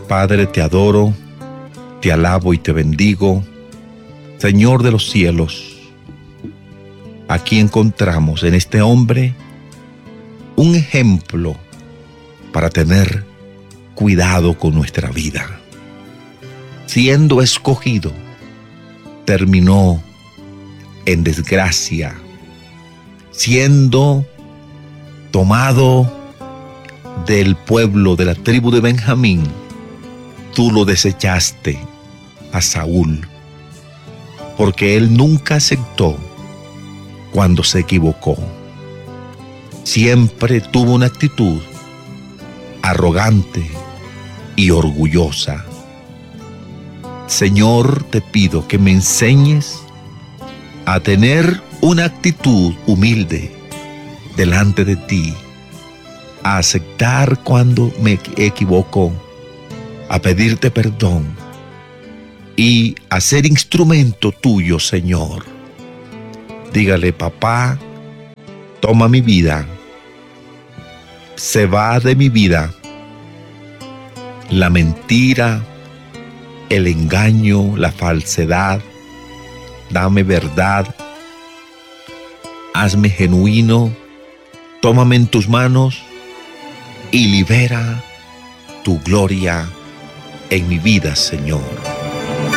Padre, te adoro, te alabo y te bendigo, Señor de los cielos. Aquí encontramos en este hombre un ejemplo para tener cuidado con nuestra vida. Siendo escogido, terminó en desgracia. Siendo tomado del pueblo, de la tribu de Benjamín, tú lo desechaste a Saúl, porque él nunca aceptó cuando se equivocó. Siempre tuvo una actitud arrogante y orgullosa. Señor, te pido que me enseñes a tener una actitud humilde delante de ti, a aceptar cuando me equivoco, a pedirte perdón y a ser instrumento tuyo, Señor. Dígale: papá, toma mi vida, se va de mi vida la mentira, el engaño, la falsedad. Dame verdad, hazme genuino, tómame en tus manos y libera tu gloria en mi vida, Señor.